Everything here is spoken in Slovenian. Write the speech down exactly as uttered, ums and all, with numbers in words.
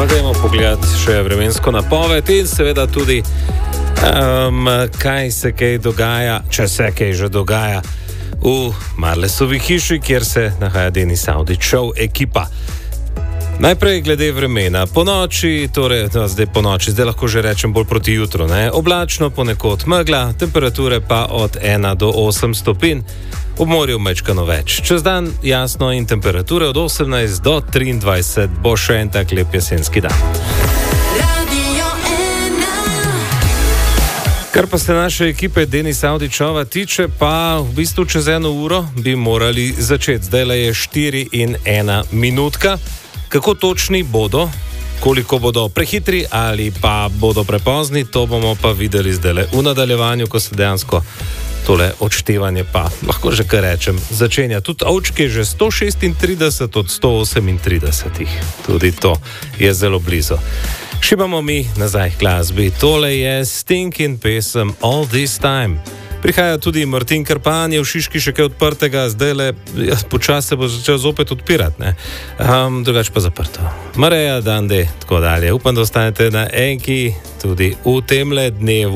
Pa gremo pogledati še vremensko napoved in seveda tudi, um, kaj se kaj dogaja, če se kaj že dogaja v Marlesovi hiši, kjer se nahaja Denis Avdić Show ekipa. Najprej glede vremena. Po noči, torej no, zdaj po noči, zdaj lahko že rečem bolj proti jutru, ne? Oblačno, ponekod megla, temperature pa od ena do osem stopinj, ob morju mečkano več. Čez dan jasno in temperature od osemnajst do triindvajset, bo še en tak lep jesenski dan. Kar pa se naše ekipe Denisa Avdićova tiče, pa v bistvu čez eno uro bi morali začeti. Zdajle je štiri in ena minutka. Kako točni bodo, koliko bodo prehitri ali pa bodo prepozni, to bomo pa videli zdajle v nadaljevanju, ko se dejansko tole odštevanje pa, lahko že kar rečem, začenja. Tudi ovčke že sto šestintrideset od sto osemintridesetih. Tudi to je zelo blizu. Šibamo mi nazaj k glasbi. Tole je Stinkin pesem All This Time. Prihaja tudi Martin Krpan, je v Šiški še kaj odprtega, zdaj le ja, počasi se bo začel zopet odpirati, ne? Um, drugače pa zaprto. Mareja, Dande, tako dalje. Upam, da ostanete na enki tudi v temle dnevu.